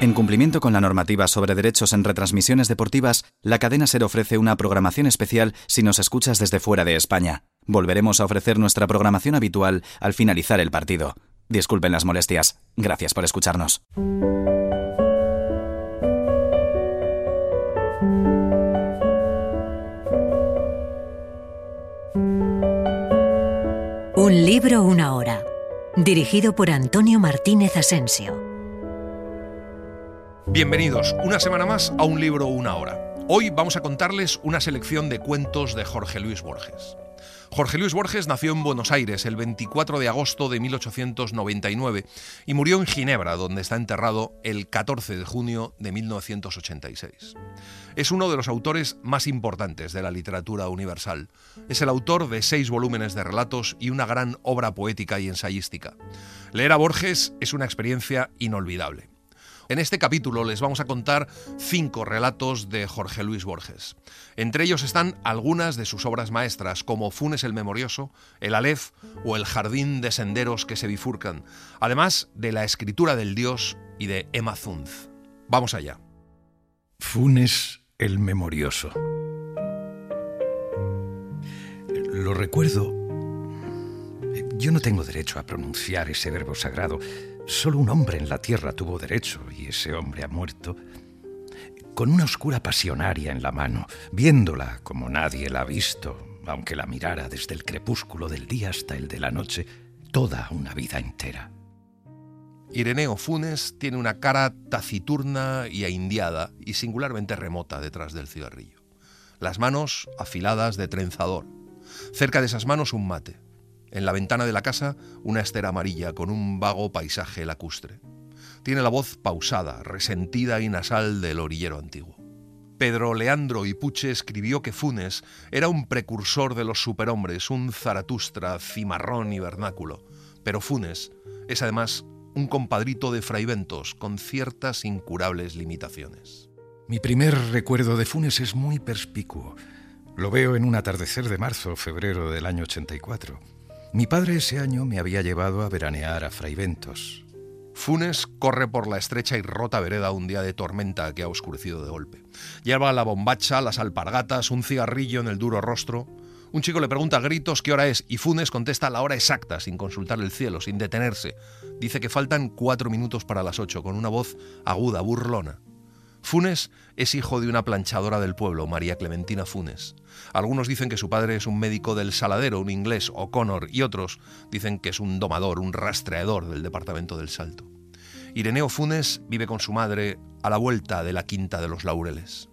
En cumplimiento con la normativa sobre derechos en retransmisiones deportivas, la cadena SER ofrece una programación especial si nos escuchas desde fuera de España. Volveremos a ofrecer nuestra programación habitual al finalizar el partido. Disculpen las molestias. Gracias por escucharnos. Un libro, una hora. Dirigido por Antonio Martínez Asensio. Bienvenidos una semana más a Un libro, una hora. Hoy vamos a contarles una selección de cuentos de Jorge Luis Borges. Jorge Luis Borges nació en Buenos Aires el 24 de agosto de 1899 y murió en Ginebra, donde está enterrado el 14 de junio de 1986. Es uno de los autores más importantes de la literatura universal. Es el autor de 6 volúmenes de relatos y una gran obra poética y ensayística. Leer a Borges es una experiencia inolvidable. En este capítulo les vamos a contar 5 relatos de Jorge Luis Borges. Entre ellos están algunas de sus obras maestras, como Funes el Memorioso, El Aleph o El Jardín de Senderos que se bifurcan, además de La Escritura del Dios y de Emma Zunz. Vamos allá. Funes el Memorioso. Lo recuerdo. Yo no tengo derecho a pronunciar ese verbo sagrado. Solo un hombre en la tierra tuvo derecho, y ese hombre ha muerto. Con una oscura pasionaria en la mano, viéndola como nadie la ha visto, aunque la mirara desde el crepúsculo del día hasta el de la noche, toda una vida entera. Ireneo Funes tiene una cara taciturna y ahindiada y singularmente remota detrás del cigarrillo. Las manos afiladas de trenzador. Cerca de esas manos un mate. En la ventana de la casa, una estera amarilla con un vago paisaje lacustre. Tiene la voz pausada, resentida y nasal del orillero antiguo. Pedro Leandro Ipuche escribió que Funes era un precursor de los superhombres, un Zaratustra cimarrón y vernáculo. Pero Funes es además un compadrito de Fraiventos con ciertas incurables limitaciones. Mi primer recuerdo de Funes es muy perspicuo. Lo veo en un atardecer de marzo o febrero del año 84. Mi padre ese año me había llevado a veranear a Fraiventos. Funes corre por la estrecha y rota vereda un día de tormenta que ha oscurecido de golpe. Lleva la bombacha, las alpargatas, un cigarrillo en el duro rostro. Un chico le pregunta a gritos qué hora es y Funes contesta la hora exacta, sin consultar el cielo, sin detenerse. Dice que faltan 4 minutos para las 8, con una voz aguda, burlona. Funes es hijo de una planchadora del pueblo, María Clementina Funes. Algunos dicen que su padre es un médico del Saladero, un inglés, O'Connor, y otros dicen que es un domador, un rastreador del departamento del Salto. Ireneo Funes vive con su madre a la vuelta de la Quinta de los Laureles.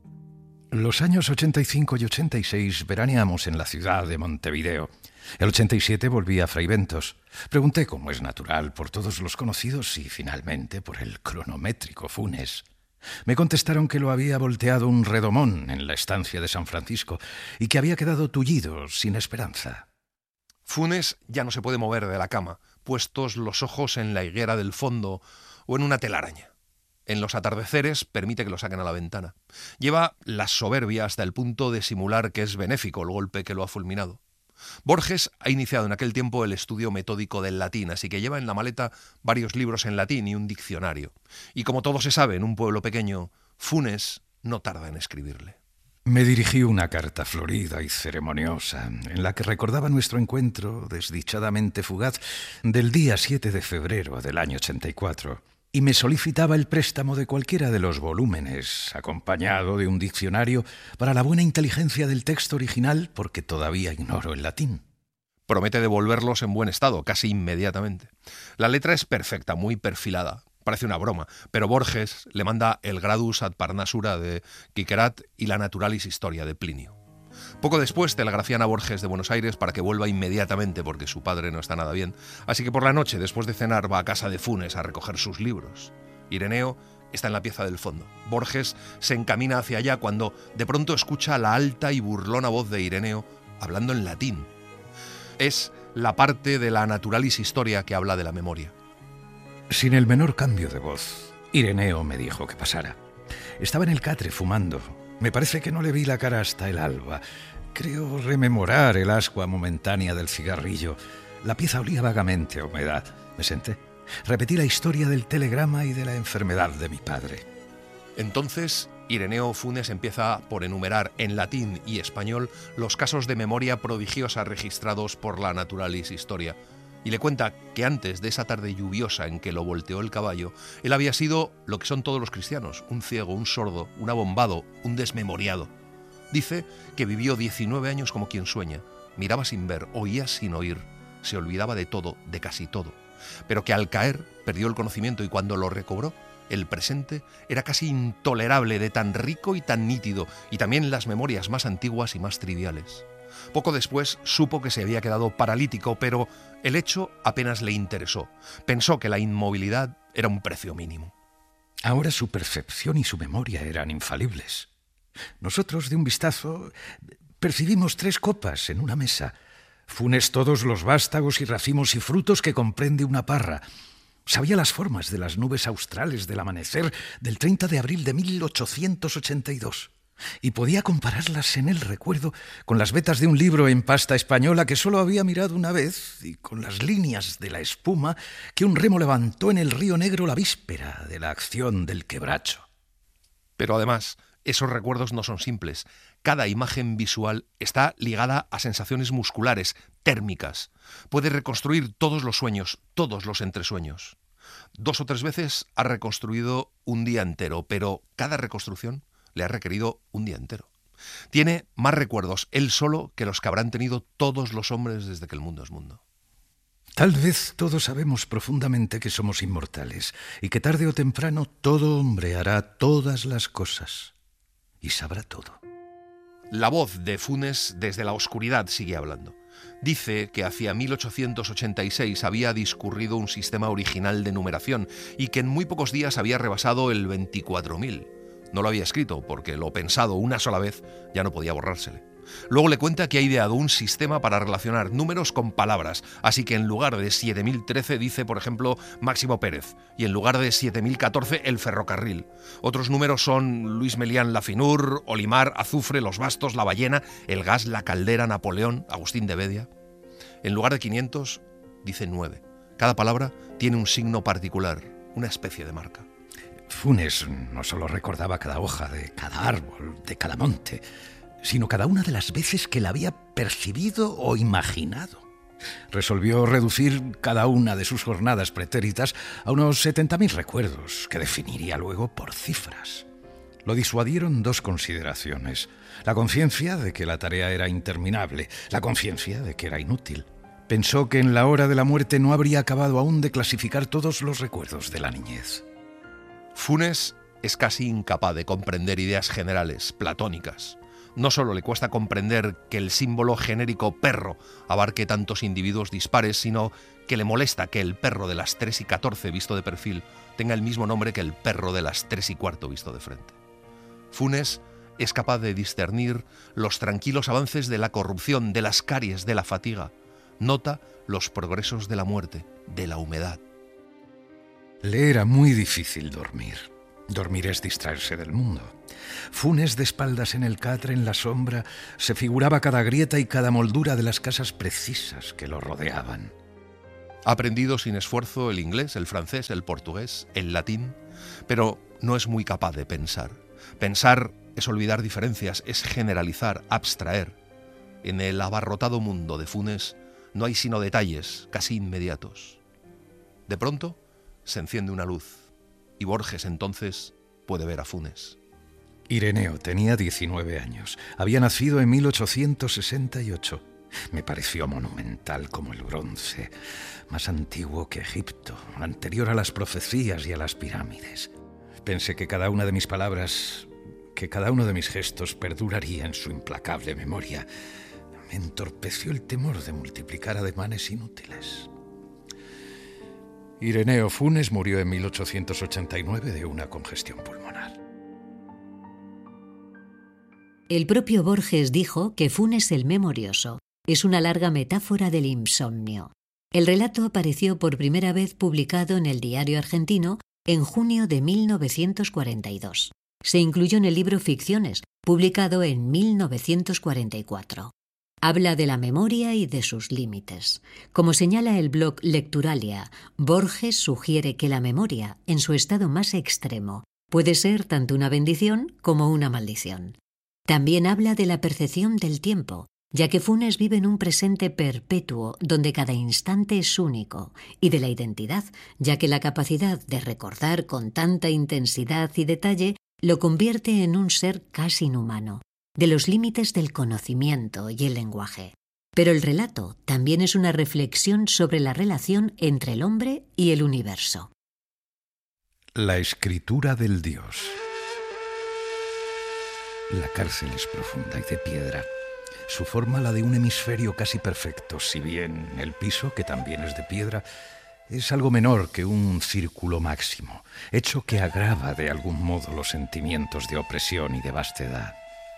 Los años 85 y 86 veraneamos en la ciudad de Montevideo. El 87 volví a Fraiventos. Pregunté, como es natural, por todos los conocidos y finalmente por el cronométrico Funes. Me contestaron que lo había volteado un redomón en la estancia de San Francisco y que había quedado tullido, sin esperanza. Funes ya no se puede mover de la cama, puestos los ojos en la higuera del fondo o en una telaraña. En los atardeceres permite que lo saquen a la ventana. Lleva la soberbia hasta el punto de simular que es benéfico el golpe que lo ha fulminado. Borges ha iniciado en aquel tiempo el estudio metódico del latín, así que lleva en la maleta varios libros en latín y un diccionario. Y como todo se sabe en un pueblo pequeño, Funes no tarda en escribirle. Me dirigí una carta florida y ceremoniosa, en la que recordaba nuestro encuentro, desdichadamente fugaz, del día 7 de febrero del año 84, y me solicitaba el préstamo de cualquiera de los volúmenes, acompañado de un diccionario para la buena inteligencia del texto original, porque todavía ignoro el latín. Promete devolverlos en buen estado, casi inmediatamente. La letra es perfecta, muy perfilada. Parece una broma, pero Borges le manda el Gradus ad Parnassura de Quiquerat y la Naturalis Historia de Plinio. Poco después telegrafían a Borges de Buenos Aires para que vuelva inmediatamente porque su padre no está nada bien, así que por la noche, después de cenar, va a casa de Funes a recoger sus libros. Ireneo está en la pieza del fondo. Borges se encamina hacia allá cuando de pronto escucha la alta y burlona voz de Ireneo hablando en latín. Es la parte de la Naturalis Historia que habla de la memoria. Sin el menor cambio de voz, Ireneo me dijo que pasara. Estaba en el catre fumando. Me parece que no le vi la cara hasta el alba. Creo rememorar el ascua momentánea del cigarrillo. La pieza olía vagamente a humedad. Me senté. Repetí la historia del telegrama y de la enfermedad de mi padre. Entonces, Ireneo Funes empieza por enumerar en latín y español los casos de memoria prodigiosa registrados por la Naturalis Historia, y le cuenta que antes de esa tarde lluviosa en que lo volteó el caballo, él había sido lo que son todos los cristianos: un ciego, un sordo, un abombado, un desmemoriado. Dice que vivió 19 años como quien sueña, miraba sin ver, oía sin oír, se olvidaba de todo, de casi todo, pero que al caer perdió el conocimiento y cuando lo recobró, el presente era casi intolerable de tan rico y tan nítido, y también las memorias más antiguas y más triviales. Poco después supo que se había quedado paralítico, pero el hecho apenas le interesó. Pensó que la inmovilidad era un precio mínimo. Ahora su percepción y su memoria eran infalibles. Nosotros, de un vistazo, percibimos 3 copas en una mesa. Funes todos los vástagos y racimos y frutos que comprende una parra. Sabía las formas de las nubes australes del amanecer del 30 de abril de 1882 y podía compararlas en el recuerdo con las vetas de un libro en pasta española que solo había mirado una vez y con las líneas de la espuma que un remo levantó en el río Negro la víspera de la acción del Quebracho. Pero además, esos recuerdos no son simples. Cada imagen visual está ligada a sensaciones musculares, térmicas. Puede reconstruir todos los sueños, todos los entresueños. 2 o 3 veces ha reconstruido un día entero, pero cada reconstrucción le ha requerido un día entero. Tiene más recuerdos él solo que los que habrán tenido todos los hombres desde que el mundo es mundo. Tal vez todos sabemos profundamente que somos inmortales y que tarde o temprano todo hombre hará todas las cosas y sabrá todo. La voz de Funes desde la oscuridad sigue hablando. Dice que hacia 1886 había discurrido un sistema original de numeración y que en muy pocos días había rebasado el 24.000. No lo había escrito porque lo pensado una sola vez ya no podía borrársele. Luego le cuenta que ha ideado un sistema para relacionar números con palabras, así que en lugar de 7013 dice, por ejemplo, Máximo Pérez, y en lugar de 7014 el ferrocarril. Otros números son Luis Melián Lafinur, Olimar, Azufre, Los Bastos, La Ballena, el gas, la caldera, Napoleón, Agustín de Bedia. En lugar de 500 dice 9. Cada palabra tiene un signo particular, una especie de marca. Funes no solo recordaba cada hoja de cada árbol, de cada monte, sino cada una de las veces que la había percibido o imaginado. Resolvió reducir cada una de sus jornadas pretéritas a unos 70.000 recuerdos, que definiría luego por cifras. Lo disuadieron 2 consideraciones: la conciencia de que la tarea era interminable, la conciencia de que era inútil. Pensó que en la hora de la muerte no habría acabado aún de clasificar todos los recuerdos de la niñez. Funes es casi incapaz de comprender ideas generales, platónicas. No solo le cuesta comprender que el símbolo genérico perro abarque tantos individuos dispares, sino que le molesta que el perro de las 3:14 visto de perfil tenga el mismo nombre que el perro de las 3:15 visto de frente. Funes es capaz de discernir los tranquilos avances de la corrupción, de las caries, de la fatiga. Nota los progresos de la muerte, de la humedad. Le era muy difícil dormir. Dormir es distraerse del mundo. Funes, de espaldas en el catre, en la sombra, se figuraba cada grieta y cada moldura de las casas precisas que lo rodeaban. Ha aprendido sin esfuerzo el inglés, el francés, el portugués, el latín, pero no es muy capaz de pensar. Pensar es olvidar diferencias, es generalizar, abstraer. En el abarrotado mundo de Funes no hay sino detalles casi inmediatos. De pronto se enciende una luz y Borges entonces puede ver a Funes. Ireneo tenía 19 años. Había nacido en 1868. Me pareció monumental como el bronce, más antiguo que Egipto, anterior a las profecías y a las pirámides. Pensé que cada una de mis palabras, que cada uno de mis gestos perduraría en su implacable memoria. Me entorpeció el temor de multiplicar ademanes inútiles. Ireneo Funes murió en 1889 de una congestión pulmonar. El propio Borges dijo que Funes el Memorioso es una larga metáfora del insomnio. El relato apareció por primera vez publicado en el Diario Argentino en junio de 1942. Se incluyó en el libro Ficciones, publicado en 1944. Habla de la memoria y de sus límites. Como señala el blog Lecturalia, Borges sugiere que la memoria, en su estado más extremo, puede ser tanto una bendición como una maldición. También habla de la percepción del tiempo, ya que Funes vive en un presente perpetuo donde cada instante es único, y de la identidad, ya que la capacidad de recordar con tanta intensidad y detalle lo convierte en un ser casi inhumano, de los límites del conocimiento y el lenguaje. Pero el relato también es una reflexión sobre la relación entre el hombre y el universo. La escritura del Dios. La cárcel es profunda y de piedra. Su forma la de un hemisferio casi perfecto, si bien el piso, que también es de piedra, es algo menor que un círculo máximo, hecho que agrava de algún modo los sentimientos de opresión y de vastedad.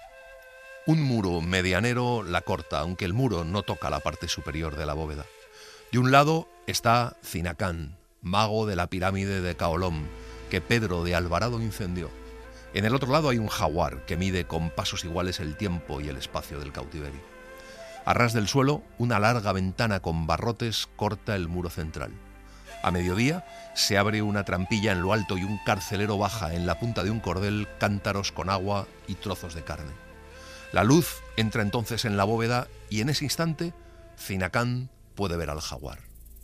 Un muro medianero la corta, aunque el muro no toca la parte superior de la bóveda. De un lado está Cinacán, mago de la pirámide de Kaolom, que Pedro de Alvarado incendió. En el otro lado hay un jaguar que mide con pasos iguales el tiempo y el espacio del cautiverio. A ras del suelo, una larga ventana con barrotes corta el muro central. A mediodía se abre una trampilla en lo alto y un carcelero baja en la punta de un cordel cántaros con agua y trozos de carne. La luz entra entonces en la bóveda y en ese instante Cinacán puede ver al jaguar.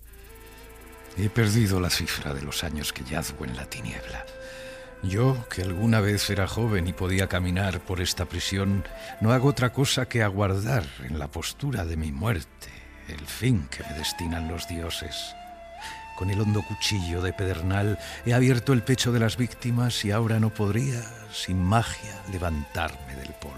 He perdido la cifra de los años que yazgo en la tiniebla. Yo, que alguna vez era joven y podía caminar por esta prisión, no hago otra cosa que aguardar en la postura de mi muerte el fin que me destinan los dioses. Con el hondo cuchillo de pedernal he abierto el pecho de las víctimas y ahora no podría, sin magia, levantarme del polvo.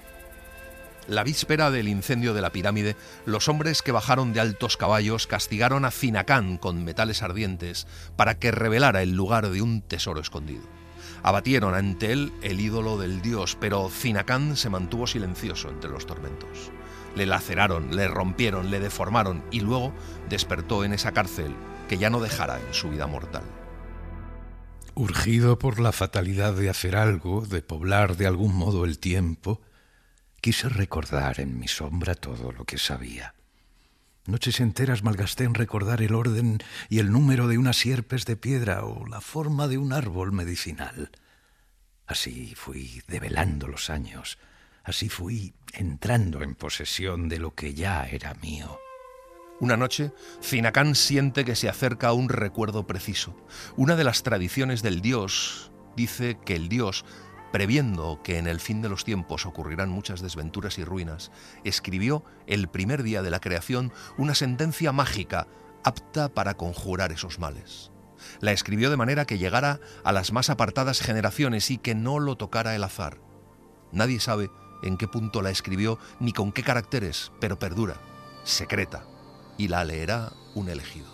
La víspera del incendio de la pirámide, los hombres que bajaron de altos caballos castigaron a Cinacán con metales ardientes para que revelara el lugar de un tesoro escondido. Abatieron ante él el ídolo del dios, pero Cinacán se mantuvo silencioso entre los tormentos. Le laceraron, le rompieron, le deformaron y luego despertó en esa cárcel que ya no dejara en su vida mortal. Urgido por la fatalidad de hacer algo, de poblar de algún modo el tiempo, quise recordar en mi sombra todo lo que sabía. Noches enteras malgasté en recordar el orden y el número de unas sierpes de piedra o la forma de un árbol medicinal. Así fui develando los años, así fui entrando en posesión de lo que ya era mío. Una noche, Cinacán siente que se acerca a un recuerdo preciso. Una de las tradiciones del dios dice que el dios, previendo que en el fin de los tiempos ocurrirán muchas desventuras y ruinas, escribió el primer día de la creación una sentencia mágica apta para conjurar esos males. La escribió de manera que llegara a las más apartadas generaciones y que no lo tocara el azar. Nadie sabe en qué punto la escribió ni con qué caracteres, pero perdura, secreta, y la leerá un elegido.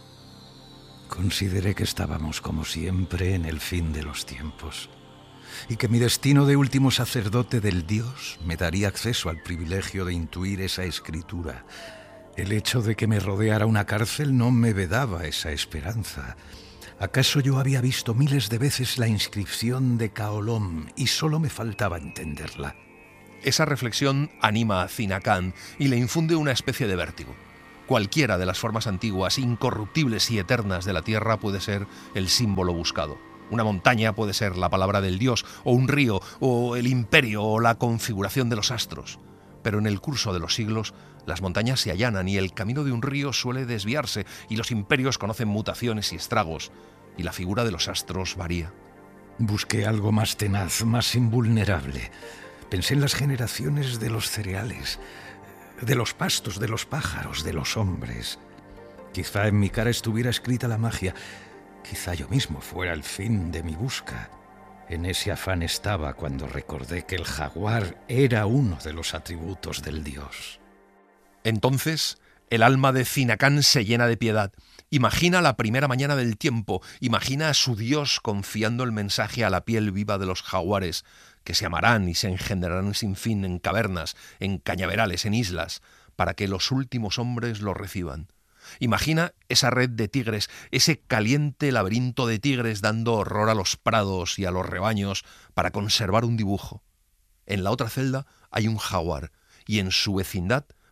Consideré que estábamos como siempre en el fin de los tiempos y que mi destino de último sacerdote del Dios me daría acceso al privilegio de intuir esa escritura. El hecho de que me rodeara una cárcel no me vedaba esa esperanza. ¿Acaso yo había visto miles de veces la inscripción de Kaolom y solo me faltaba entenderla? Esa reflexión anima a Cinacán y le infunde una especie de vértigo. Cualquiera de las formas antiguas, incorruptibles y eternas de la tierra puede ser el símbolo buscado. Una montaña puede ser la palabra del dios, o un río, o el imperio, o la configuración de los astros. Pero en el curso de los siglos, las montañas se allanan y el camino de un río suele desviarse, y los imperios conocen mutaciones y estragos, y la figura de los astros varía. Busqué algo más tenaz, más invulnerable. Pensé en las generaciones de los cereales, de los pastos, de los pájaros, de los hombres. Quizá en mi cara estuviera escrita la magia. Quizá yo mismo fuera el fin de mi busca. En ese afán estaba cuando recordé que el jaguar era uno de los atributos del dios. Entonces, el alma de Cinacán se llena de piedad. Imagina la primera mañana del tiempo, imagina a su dios confiando el mensaje a la piel viva de los jaguares, que se amarán y se engendrarán sin fin en cavernas, en cañaverales, en islas, para que los últimos hombres lo reciban. Imagina esa red de tigres, ese caliente laberinto de tigres dando horror a los prados y a los rebaños para conservar un dibujo. En la otra celda hay un jaguar y en su vecindad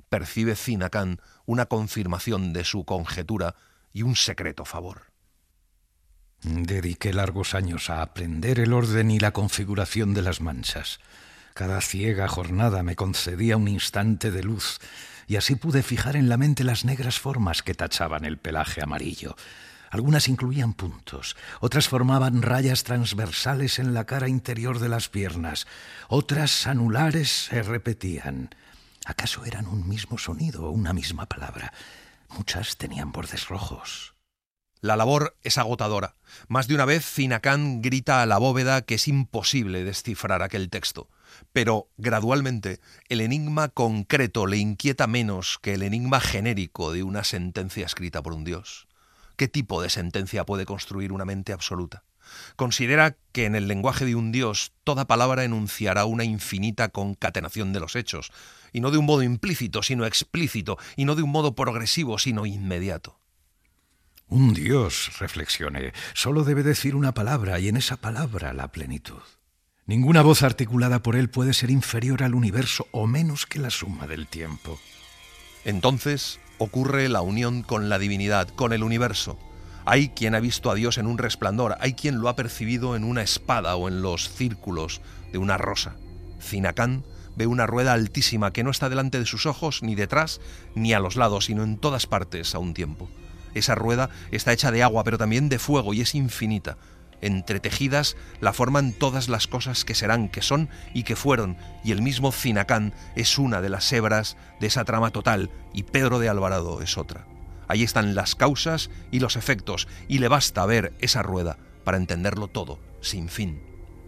percibe Cinacán una confirmación de su conjetura y un secreto favor. Dediqué largos años a aprender el orden y la configuración de las manchas. Cada ciega jornada me concedía un instante de luz, y así pude fijar en la mente las negras formas que tachaban el pelaje amarillo. Algunas incluían puntos, otras formaban rayas transversales en la cara interior de las piernas, otras anulares se repetían. ¿Acaso eran un mismo sonido o una misma palabra? Muchas tenían bordes rojos. La labor es agotadora. Más de una vez Cinacán grita a la bóveda que es imposible descifrar aquel texto. Pero, gradualmente, el enigma concreto le inquieta menos que el enigma genérico de una sentencia escrita por un dios. ¿Qué tipo de sentencia puede construir una mente absoluta? Considera que en el lenguaje de un dios toda palabra enunciará una infinita concatenación de los hechos, y no de un modo implícito, sino explícito, y no de un modo progresivo, sino inmediato. Un dios, reflexioné, solo debe decir una palabra, y en esa palabra la plenitud. Ninguna voz articulada por él puede ser inferior al universo o menos que la suma del tiempo. Entonces ocurre la unión con la divinidad, con el universo. Hay quien ha visto a Dios en un resplandor, hay quien lo ha percibido en una espada o en los círculos de una rosa. Cinacán ve una rueda altísima que no está delante de sus ojos, ni detrás, ni a los lados, sino en todas partes a un tiempo. Esa rueda está hecha de agua, pero también de fuego, y es infinita. Entretejidas la forman todas las cosas que serán, que son y que fueron, y el mismo Cinacán es una de las hebras de esa trama total, y Pedro de Alvarado es otra. Ahí están las causas y los efectos, y le basta ver esa rueda para entenderlo todo, sin fin.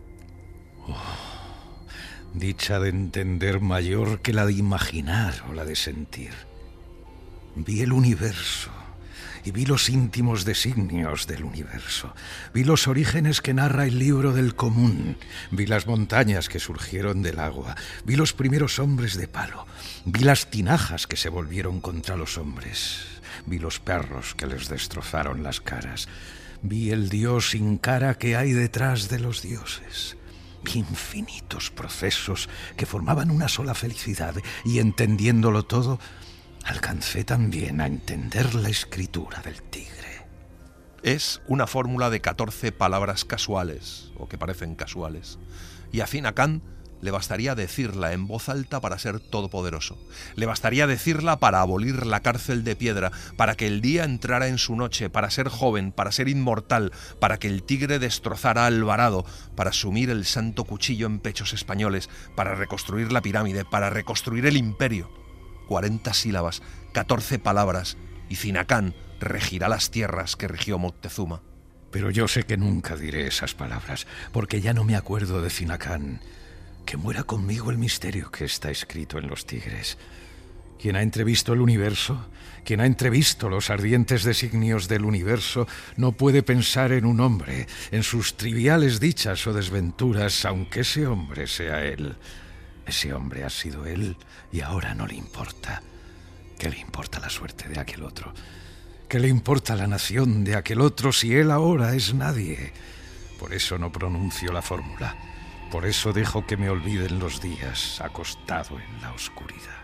Dicha de entender mayor que la de imaginar o la de sentir. Vi el universo. Y vi los íntimos designios del universo. Vi los orígenes que narra el libro del común. Vi las montañas que surgieron del agua. Vi los primeros hombres de palo. Vi las tinajas que se volvieron contra los hombres. Vi los perros que les destrozaron las caras. Vi el dios sin cara que hay detrás de los dioses. Vi infinitos procesos que formaban una sola felicidad, y entendiéndolo todo, alcancé también a entender la escritura del tigre. Es una fórmula de 14 palabras casuales, o que parecen casuales, y a Cinacán le bastaría decirla en voz alta para ser todopoderoso. Le bastaría decirla para abolir la cárcel de piedra, para que el día entrara en su noche, para ser joven, para ser inmortal, para que el tigre destrozara a Alvarado, para sumir el santo cuchillo en pechos españoles, para reconstruir la pirámide, para reconstruir el imperio. 40 sílabas, 14 palabras, y Cinacán regirá las tierras que rigió Moctezuma. Pero yo sé que nunca diré esas palabras, porque ya no me acuerdo de Cinacán. Que muera conmigo el misterio que está escrito en los tigres. Quien ha entrevisto el universo, quien ha entrevisto los ardientes designios del universo, no puede pensar en un hombre, en sus triviales dichas o desventuras, aunque ese hombre sea él. Ese hombre ha sido él y ahora no le importa. ¿Qué le importa la suerte de aquel otro? ¿Qué le importa la nación de aquel otro si él ahora es nadie? Por eso no pronuncio la fórmula. Por eso dejo que me olviden los días acostado en la oscuridad.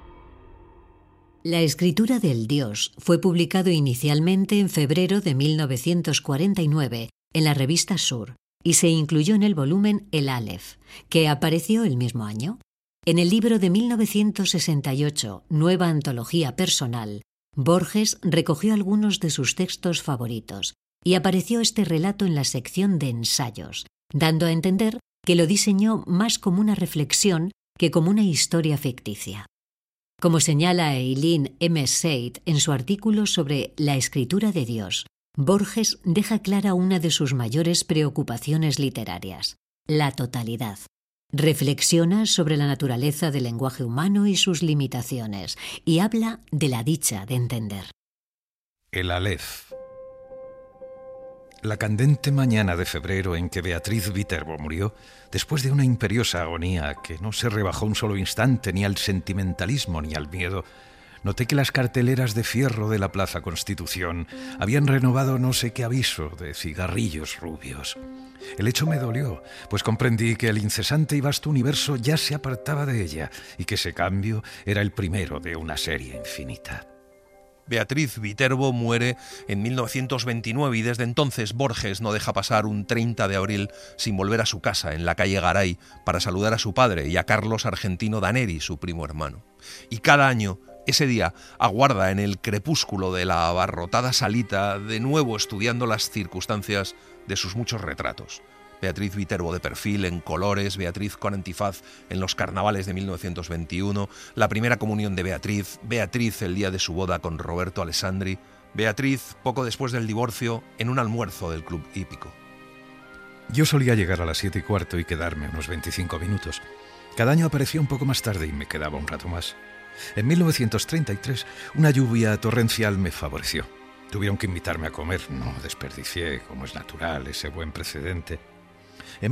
La escritura del dios fue publicado inicialmente en febrero de 1949 en la revista Sur y se incluyó en el volumen El Aleph, que apareció el mismo año. En el libro de 1968, Nueva Antología Personal, Borges recogió algunos de sus textos favoritos y apareció este relato en la sección de ensayos, dando a entender que lo diseñó más como una reflexión que como una historia ficticia. Como señala Eileen M. Seid en su artículo sobre la escritura de Dios, Borges deja clara una de sus mayores preocupaciones literarias, la totalidad. Reflexiona sobre la naturaleza del lenguaje humano y sus limitaciones, y habla de la dicha de entender. El Aleph. La candente mañana de febrero en que Beatriz Viterbo murió, después de una imperiosa agonía que no se rebajó un solo instante ni al sentimentalismo ni al miedo, Noté que las carteleras de fierro de la Plaza Constitución habían renovado no sé qué aviso de cigarrillos rubios. El hecho me dolió, pues comprendí que el incesante y vasto universo ya se apartaba de ella y que ese cambio era el primero de una serie infinita. Beatriz Viterbo muere en 1929 y desde entonces Borges no deja pasar un 30 de abril sin volver a su casa en la calle Garay para saludar a su padre y a Carlos Argentino Daneri, su primo hermano. Y cada año, ese día, aguarda en el crepúsculo de la abarrotada salita, de nuevo estudiando las circunstancias de sus muchos retratos. Beatriz Viterbo de perfil, en colores, Beatriz con antifaz en los carnavales de 1921, la primera comunión de Beatriz, Beatriz el día de su boda con Roberto Alessandri, Beatriz poco después del divorcio en un almuerzo del Club Hípico. Yo solía llegar a las 7:15 y quedarme unos 25 minutos. Cada año aparecía un poco más tarde y me quedaba un rato más. En 1933, una lluvia torrencial me favoreció. Tuvieron que invitarme a comer, no desperdicié, como es natural, ese buen precedente. En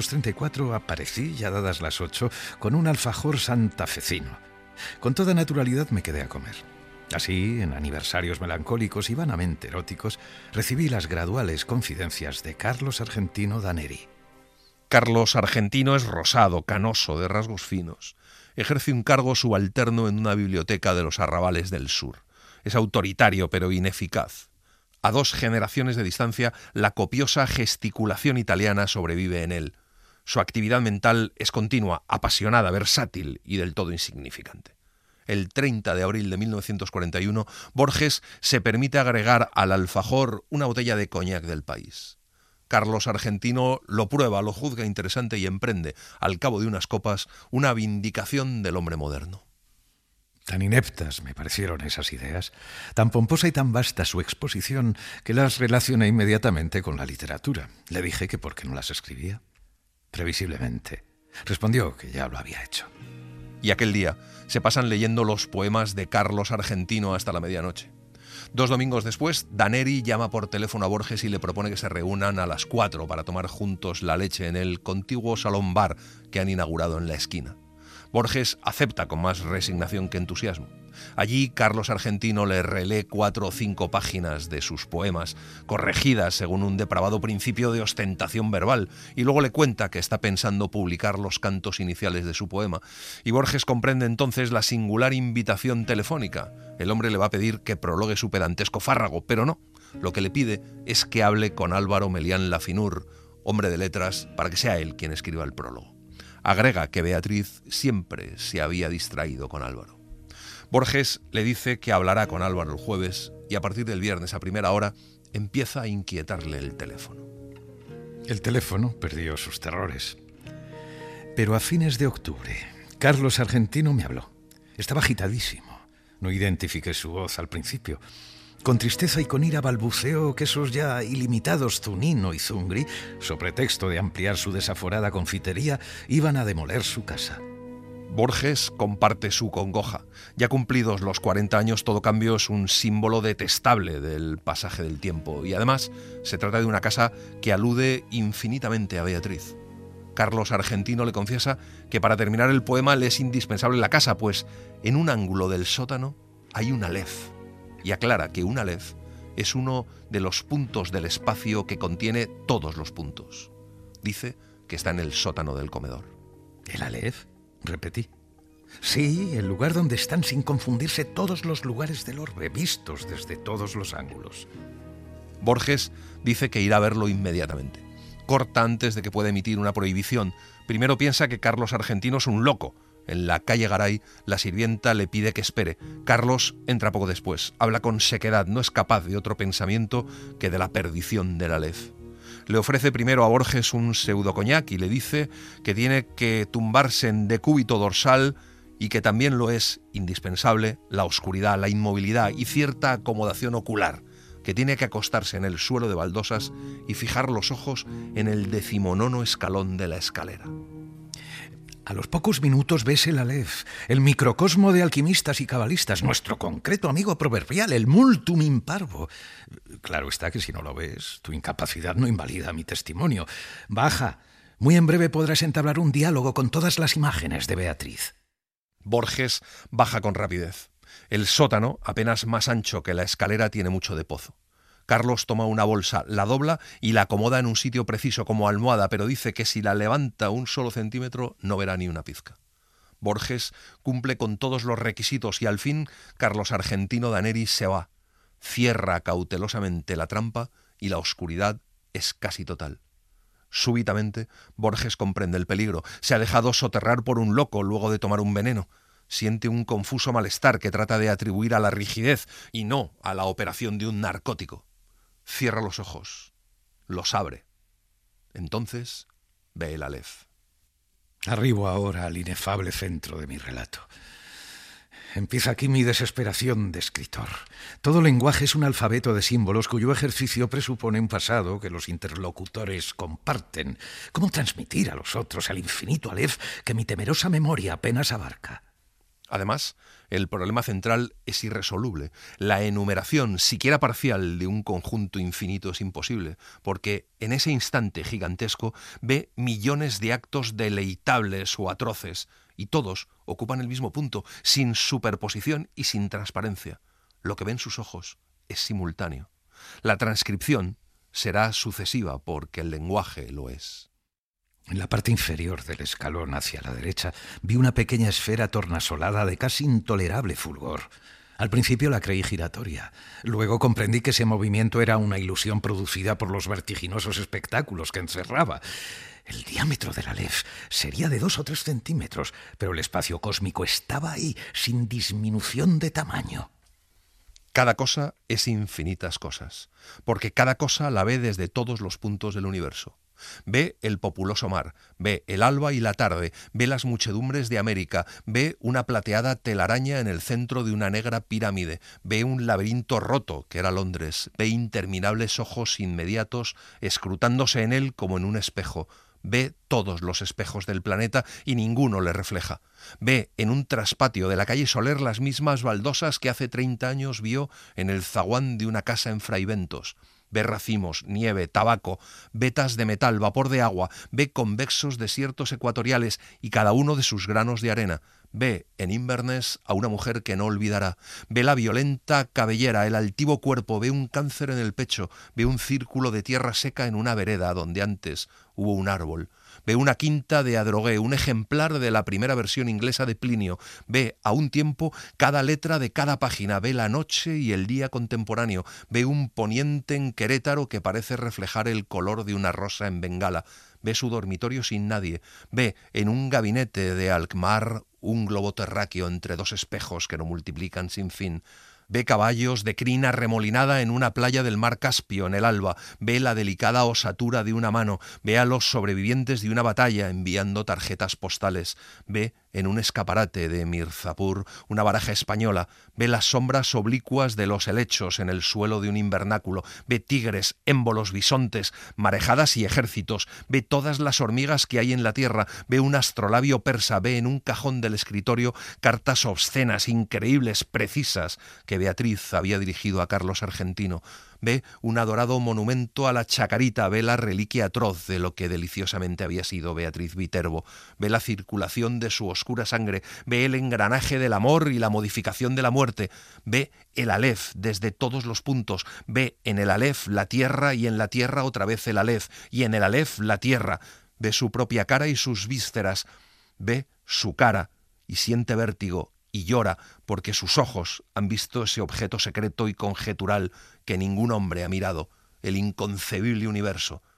1934 aparecí, ya dadas las 8, con un alfajor santafesino. Con toda naturalidad me quedé a comer. Así, en aniversarios melancólicos y vanamente eróticos, recibí las graduales confidencias de Carlos Argentino Daneri. Carlos Argentino es rosado, canoso, de rasgos finos. Ejerce un cargo subalterno en una biblioteca de los arrabales del sur. Es autoritario pero ineficaz. A 2 generaciones de distancia, la copiosa gesticulación italiana sobrevive en él. Su actividad mental es continua, apasionada, versátil y del todo insignificante. El 30 de abril de 1941, Borges se permite agregar al alfajor una botella de coñac del país. Carlos Argentino lo prueba, lo juzga interesante y emprende, al cabo de unas copas, una vindicación del hombre moderno. Tan ineptas me parecieron esas ideas, tan pomposa y tan vasta su exposición, que las relacioné inmediatamente con la literatura. Le dije que por qué no las escribía. Previsiblemente, respondió que ya lo había hecho. Y aquel día se pasan leyendo los poemas de Carlos Argentino hasta la medianoche. 2 domingos después, Daneri llama por teléfono a Borges y le propone que se reúnan a las 4 para tomar juntos la leche en el contiguo salón bar que han inaugurado en la esquina. Borges acepta con más resignación que entusiasmo. Allí, Carlos Argentino le relee 4 o 5 páginas de sus poemas, corregidas según un depravado principio de ostentación verbal, y luego le cuenta que está pensando publicar los cantos iniciales de su poema. Y Borges comprende entonces la singular invitación telefónica. El hombre le va a pedir que prologue su pedantesco fárrago, pero no. Lo que le pide es que hable con Álvaro Melián Lafinur, hombre de letras, para que sea él quien escriba el prólogo. Agrega que Beatriz siempre se había distraído con Álvaro. Borges le dice que hablará con Álvaro el jueves y a partir del viernes a primera hora empieza a inquietarle el teléfono. El teléfono perdió sus terrores. Pero a fines de octubre, Carlos Argentino me habló. Estaba agitadísimo. No identifiqué su voz al principio. Con tristeza y con ira balbuceó que esos ya ilimitados Zunino y Zungri, sobre pretexto de ampliar su desaforada confitería, iban a demoler su casa. Borges comparte su congoja. Ya cumplidos los 40 años, todo cambio es un símbolo detestable del pasaje del tiempo. Y además, se trata de una casa que alude infinitamente a Beatriz. Carlos Argentino le confiesa que para terminar el poema le es indispensable la casa, pues en un ángulo del sótano hay un alef. Y aclara que un alef es uno de los puntos del espacio que contiene todos los puntos. Dice que está en el sótano del comedor. ¿El alef? Repetí. Sí, el lugar donde están sin confundirse todos los lugares del orbe, vistos desde todos los ángulos. Borges dice que irá a verlo inmediatamente. Corta antes de que pueda emitir una prohibición. Primero piensa que Carlos Argentino es un loco. En la calle Garay, la sirvienta le pide que espere. Carlos entra poco después. Habla con sequedad, no es capaz de otro pensamiento que de la perdición del alef. Le ofrece primero a Borges un pseudocoñac y le dice que tiene que tumbarse en decúbito dorsal y que también lo es indispensable la oscuridad, la inmovilidad y cierta acomodación ocular, que tiene que acostarse en el suelo de baldosas y fijar los ojos en el 19º escalón de la escalera. A los pocos minutos ves el alef, el microcosmo de alquimistas y cabalistas, nuestro concreto amigo proverbial, el multum in parvo. Claro está que si no lo ves, tu incapacidad no invalida mi testimonio. Baja, muy en breve podrás entablar un diálogo con todas las imágenes de Beatriz. Borges baja con rapidez. El sótano, apenas más ancho que la escalera, tiene mucho de pozo. Carlos toma una bolsa, la dobla y la acomoda en un sitio preciso como almohada, pero dice que si la levanta un solo centímetro no verá ni una pizca. Borges cumple con todos los requisitos y al fin Carlos Argentino Daneri se va. Cierra cautelosamente la trampa y la oscuridad es casi total. Súbitamente, Borges comprende el peligro. Se ha dejado soterrar por un loco luego de tomar un veneno. Siente un confuso malestar que trata de atribuir a la rigidez y no a la operación de un narcótico. Cierra los ojos, los abre. Entonces ve el Aleph. Arribo ahora al inefable centro de mi relato. Empieza aquí mi desesperación de escritor. Todo lenguaje es un alfabeto de símbolos cuyo ejercicio presupone un pasado que los interlocutores comparten. ¿Cómo transmitir a los otros el infinito Aleph que mi temerosa memoria apenas abarca? Además, el problema central es irresoluble. La enumeración, siquiera parcial, de un conjunto infinito es imposible, porque en ese instante gigantesco ve millones de actos deleitables o atroces, y todos ocupan el mismo punto, sin superposición y sin transparencia. Lo que ven sus ojos es simultáneo. La transcripción será sucesiva porque el lenguaje lo es. En la parte inferior del escalón hacia la derecha vi una pequeña esfera tornasolada de casi intolerable fulgor. Al principio la creí giratoria. Luego comprendí que ese movimiento era una ilusión producida por los vertiginosos espectáculos que encerraba. El diámetro del Aleph sería de 2 o 3 centímetros, pero el espacio cósmico estaba ahí, sin disminución de tamaño. Cada cosa es infinitas cosas, porque cada cosa la ve desde todos los puntos del universo. Ve el populoso mar, ve el alba y la tarde, ve las muchedumbres de América, ve una plateada telaraña en el centro de una negra pirámide, ve un laberinto roto, que era Londres, ve interminables ojos inmediatos escrutándose en él como en un espejo, ve todos los espejos del planeta y ninguno le refleja. Ve en un traspatio de la calle Soler las mismas baldosas que hace 30 años vio en el zaguán de una casa en Fraiventos. Ve racimos, nieve, tabaco, vetas de metal, vapor de agua, ve convexos desiertos ecuatoriales y cada uno de sus granos de arena. Ve en Inverness a una mujer que no olvidará. Ve la violenta cabellera, el altivo cuerpo, ve un cáncer en el pecho, ve un círculo de tierra seca en una vereda donde antes hubo un árbol. Ve una quinta de Adrogué, un ejemplar de la primera versión inglesa de Plinio. Ve a un tiempo cada letra de cada página. Ve la noche y el día contemporáneo. Ve un poniente en Querétaro que parece reflejar el color de una rosa en Bengala. Ve su dormitorio sin nadie. Ve en un gabinete de Alkmaar un globo terráqueo entre 2 espejos que no multiplican sin fin. Ve caballos de crina remolinada en una playa del mar Caspio en el alba. Ve la delicada osatura de una mano. Ve a los sobrevivientes de una batalla enviando tarjetas postales. Ve en un escaparate de Mirzapur una baraja española. Ve las sombras oblicuas de los helechos en el suelo de un invernáculo. Ve tigres, émbolos, bisontes, marejadas y ejércitos. Ve todas las hormigas que hay en la tierra. Ve un astrolabio persa. Ve en un cajón del escritorio cartas obscenas, increíbles, precisas, que Beatriz había dirigido a Carlos Argentino. Ve un adorado monumento a la chacarita, ve la reliquia atroz de lo que deliciosamente había sido Beatriz Viterbo, ve la circulación de su oscura sangre, ve el engranaje del amor y la modificación de la muerte, ve el Aleph desde todos los puntos, ve en el Aleph la tierra y en la tierra otra vez el Aleph y en el Aleph la tierra, ve su propia cara y sus vísceras, ve su cara y siente vértigo y llora porque sus ojos han visto ese objeto secreto y conjetural que ningún hombre ha mirado, el inconcebible universo,